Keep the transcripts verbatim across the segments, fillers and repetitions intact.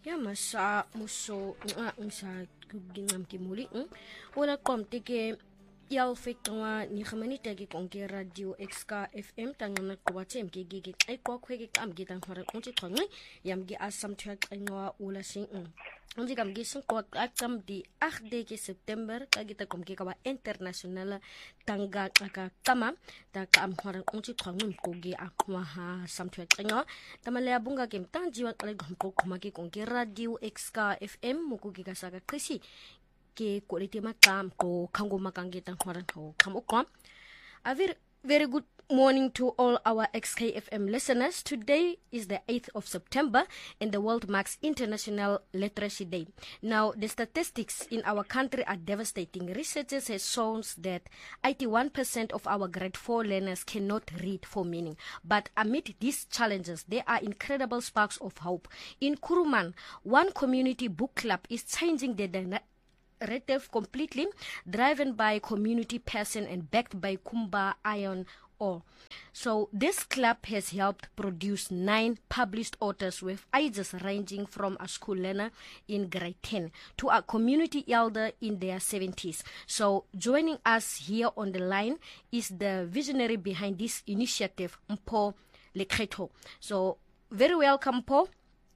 Ya masa muso nga sa kuginam kimuli mm wala komte ke yaw fekwa ni khamani tagi konke radio X K F M tangana kwatem ke gigi ai kwa kwege kam gitan hore kunti tongi yam gi asam track ngwa ula sing mm Onzi kam gisin kwa akam di acht de September kagita komke kawa international tanga aka kama ta kam hore kunti tongi kogi akwa ha sam track ngwa tamale abunga kem tanji wa kale gompo kumaki konke radio X K F M mukugi kasaka krisi ke quality makam ko kango makangita hore ko kam okwa a very very good morning to all our X K F M listeners. Today is the eighth of September and the world marks International Literacy Day. Now, the statistics in our country are devastating. Researchers have shown that eighty-one percent of our grade four learners cannot read for meaning. But amid these challenges, there are incredible sparks of hope. In Kuruman, one community book club is changing the narrative completely, driven by community passion and backed by Kumba Iron Ore. So this club has helped produce nine published authors with ages ranging from a school learner in grade ten to a community elder in their seventies. So joining us here on the line is the visionary behind this initiative, Mpho Lekgetho. So very welcome, Mpho.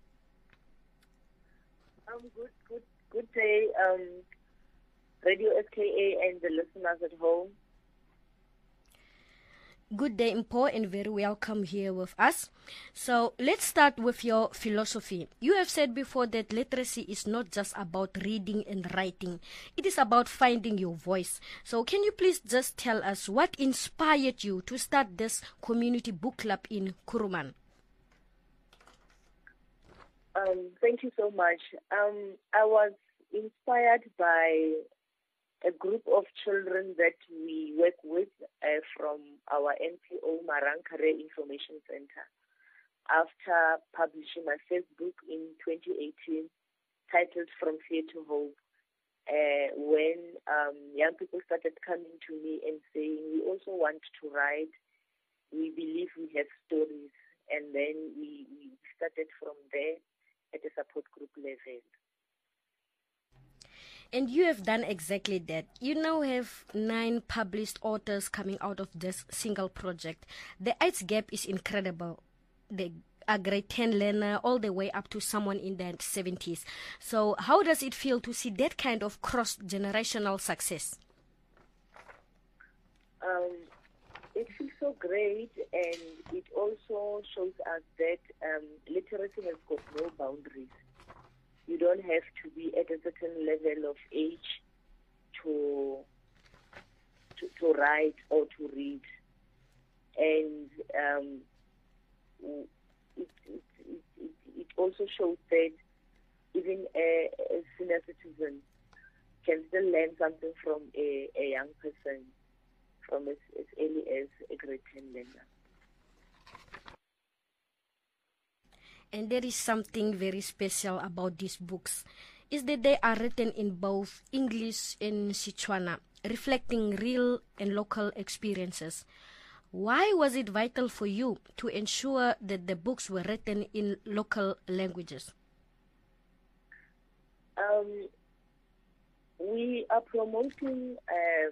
Um, good, good, good day, um, Radio S K A and the listeners at home. Good day, Mpho, and very welcome here with us. So let's start with your philosophy. You have said before that literacy is not just about reading and writing. It is about finding your voice. So can you please just tell us what inspired you to start this community book club in Kuruman? Um, thank you so much. Um, I was inspired by a group of children that we work with uh, from our N P O Marankare Information Center. After publishing my first book in twenty eighteen, titled From Fear to Hope, uh, when um, young people started coming to me and saying, we also want to write, we believe we have stories, and then we, we started from there at a support group level. And you have done exactly that. You now have nine published authors coming out of this single project. The age gap is incredible. The a grade ten learner all the way up to someone in their seventies. So how does it feel to see that kind of cross-generational success? Um, it feels so great, and it also shows us that um, literacy has got no boundaries. You don't have to be at a certain level of age to, to to write or to read, and um, it, it, it, it, it also shows that even a, a senior citizen can still learn something from a, a young person from as, as early as a grade ten learner. And there is something very special about these books, is that they are written in both English and Setswana, reflecting real and local experiences. Why was it vital for you to ensure that the books were written in local languages? Um, we are promoting um,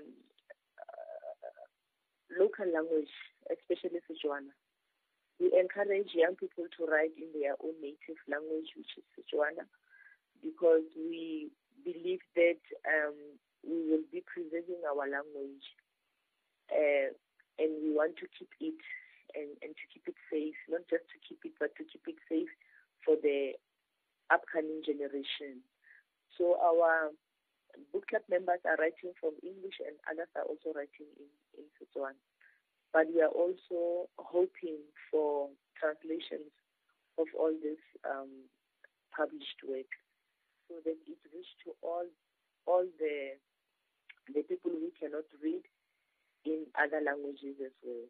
uh, local language, especially Setswana. We encourage young people to write in their own native language, which is Setswana, because we believe that um, we will be preserving our language, uh, and we want to keep it and, and to keep it safe, not just to keep it, but to keep it safe for the upcoming generation. So our book club members are writing from English, and others are also writing in, in Setswana. But we are also hoping for translations of all this um, published work, so that it reaches to all all the the people who cannot read in other languages as well.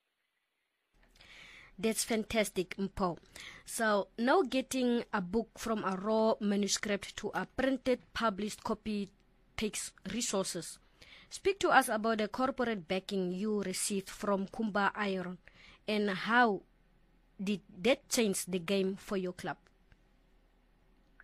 That's fantastic, Mpho. So now getting a book from a raw manuscript to a printed, published copy takes resources. Speak to us about the corporate backing you received from Kumba Iron, and how did that change the game for your club?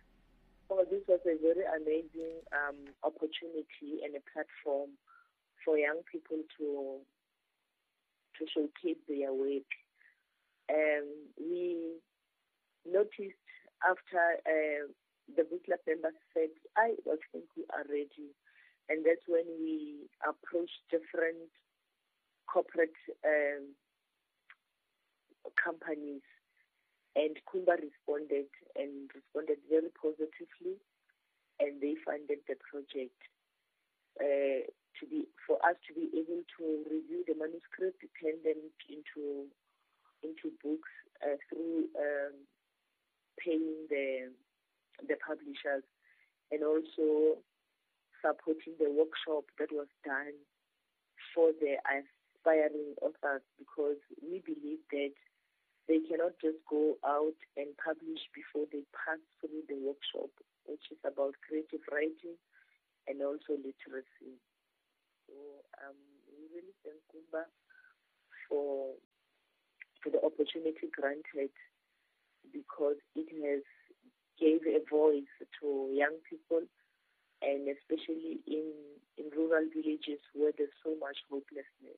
know, this was a very amazing um, opportunity and a platform for young people to to showcase their work. Um, we noticed after uh, the book club members said, I think we are ready. And that's when we approached different corporate um, companies. And Kumba responded and responded very positively, and they funded the project uh, to be for us to be able to review the manuscript, turn them into into books uh, through um, paying the the publishers, and also supporting the workshop that was done for the aspiring authors, because we believe that they cannot just go out and publish before they pass through the workshop, which is about creative writing and also literacy. So um, we really thank Kumba for, for the opportunity granted, because it has gave a voice to young people, and especially in, in rural villages where there's so much hopelessness.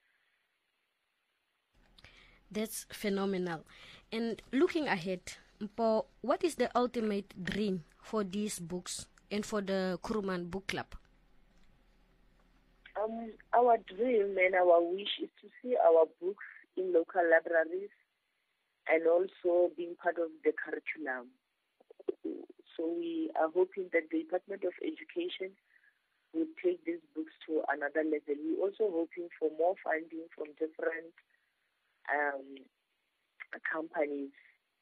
That's phenomenal. And looking ahead, Mpo, what is the ultimate dream for these books and for the Kuruman Book Club? Um, our dream and our wish is to see our books in local libraries and also being part of the curriculum. So we are hoping that the Department of Education would take these books to another level. We're also hoping for more funding from different Um, companies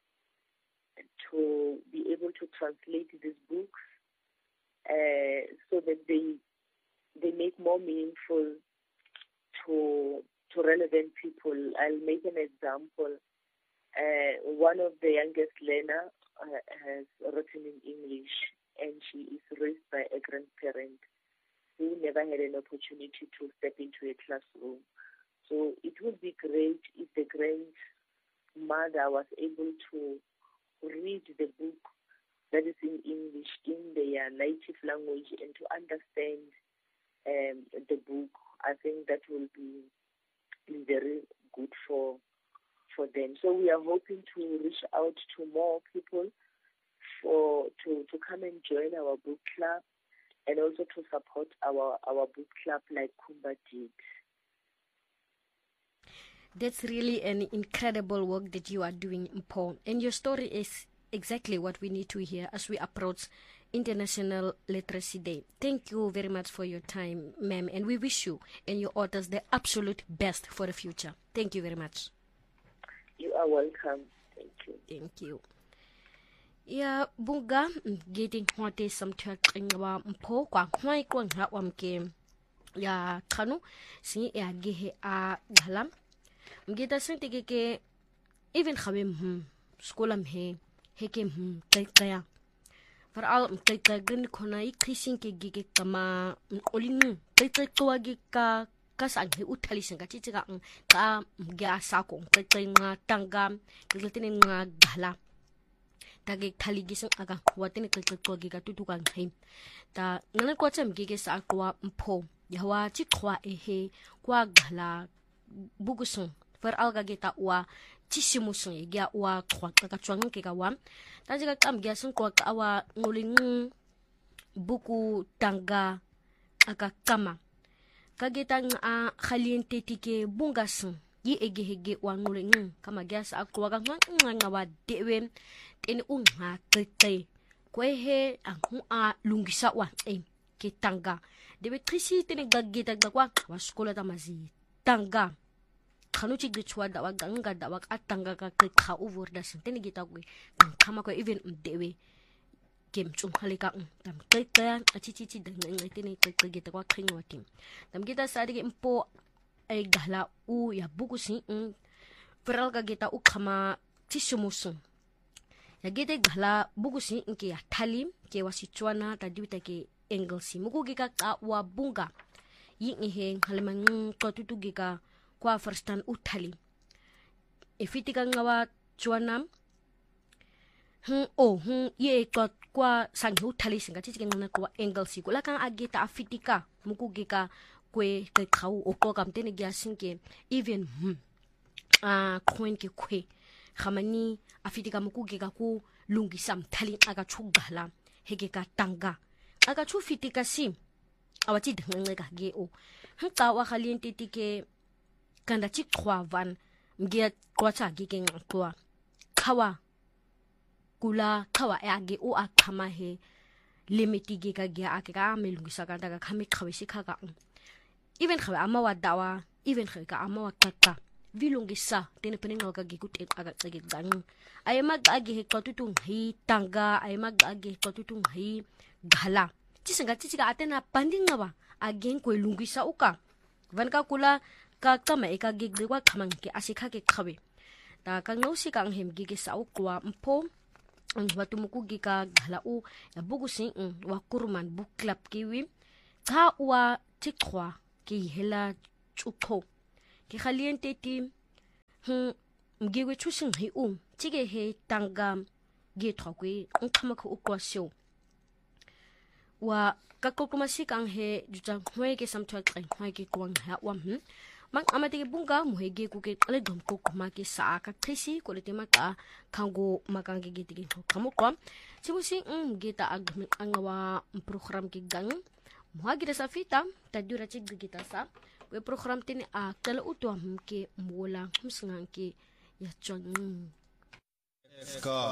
to be able to translate these books uh, so that they they make more meaningful to to relevant people. I'll make an example. Uh, one of the youngest learner uh, has written in English, and she is raised by a grandparent who never had an opportunity to step into a classroom. So it would be great if the grandmother was able to read the book that is in English in their native language and to understand um, the book. I think that will be, be very good for for them. So we are hoping to reach out to more people for to, to come and join our book club, and also to support our, our book club like Kumba did. That's really an incredible work that you are doing, Mpo. And your story is exactly what we need to hear as we approach International Literacy Day. Thank you very much for your time, ma'am. And we wish you and your authors the absolute best for the future. Thank you very much. You are welcome. Thank you. Thank you. Ya bunga getting hwate samthak ngwa Mpo kwa hwai kwa ngha wamke ya khanu si ya gehe a galam mgita sentike ke even khawe hm skola mhe heke hm kaya veral mkaya gren khona I khising ke gige kama olinu kaya kwa gi ka kasang he uthalising ka chichiga ka mgya sa ko kaya nga tangam giltine nga gala tagi thaligising aga watene kaya kwa gi ka tutukan khaim ta ngana kwa cham gige sa kwa Mpo yawa chi khwa ehe kwa gala bugusun for alga geta wa chisimusun ya wa khwa ka chwang ke ka wam ta jiga kam gya sun kwa ka wa nguling buku tanga aka kama ka geta a khaliente tike bungasun yi ege hege wa nguling kama gya sa kwa ka nga wa dewe teni unha tete kwe he angu a lungisa wa e ke tanga debe trisi teni gageta gwa wa skola ta mazi tanga kanuchi gichwa da wa ganga da wa atanga ka ka over da senteni gita kwe kama ko even mdewe kem chung halika tam kai kai achichi da ngai teni kai kai gita kwa khinwa tim tam gita sari ke Mpo ay gala u ya bukusi um feral ka gita u khama chisumusun ya gita gala bukusi inke ya thalim ke wasichwana ta diwita ke engelsi muku gika ka wa bunga yin he halman ko tutu gika kwa firstan uthali ifitika ngawa chuanam hm oh hm ye kwa kwa sanghu thali singa chichi ngana kwa angle sikula kang agita afitika mukugika kwe ke khau okoka mtene gya sinke even hm a coin ke kwe khamani afitika mukugika ku lungisa mthali aka chugala heke ka tanga aka chu fitika sim awati dngenge ge o hqa wa khaliente tike kanda chikhwa van ngia kwacha ge ke ngqwa khawa kula khawa age o akhama he limiti ge ka ge ake ka melungisa ka daga khami khawisi khaka even khawa ama wa dawa even khaka ama wa qaqqa vilungisa tene peninga ka ge kut aka cege gang ayema age he qatutung hi tanga ayema age qatutung hi ghala chisinga chichika atena pandinga ba again ko lungisa uka vanka kula ka kama eka ge ge wa khamang ke asikha ke khawe ta ka no si kang hem ge ge sa ukwa mpho ang batumuku gi ka ghala u ya bugusin wa kurman book club kiwi cha wa tikwa ki hela chukho ki khaliente ti hm mgiwe chusin hi um tige he tanga ge thokwe ngkhama khu ukwa sho wa ka kokomasi kang he juta hwe ke samthwa kai hwe ke kwang ha wa hm mang amate ke bunga muhege ku ke ale dom ko kuma ke sa ka khisi ko le tema ka khango makang ke giti ke khamo kwa simusi um gita agmi angawa program ke gang muhagi sa fita tadura chig gita sa we program tini a kala utwa ke mola humsngan ke ya chon